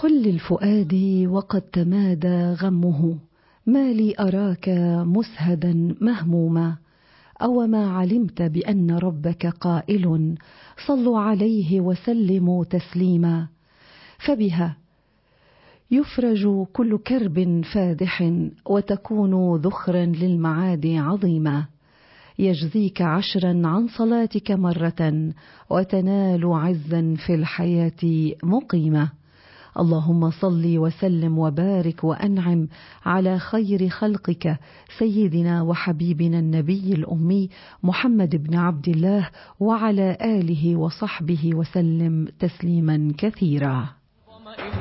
قل للفؤاد وقد تمادى غمه، ما لي أراك مسهدا مهموما، أو ما علمت بأن ربك قائل صلوا عليه وسلموا تسليما. فبها يفرج كل كرب فادح، وتكون ذخرا للمعاد عظيما. يجزيك عشرا عن صلاتك مرة، وتنال عزا في الحياة مقيمة. اللهم صل وسلم وبارك وأنعم على خير خلقك سيدنا وحبيبنا النبي الأمي محمد بن عبد الله، وعلى آله وصحبه وسلم تسليما كثيرا.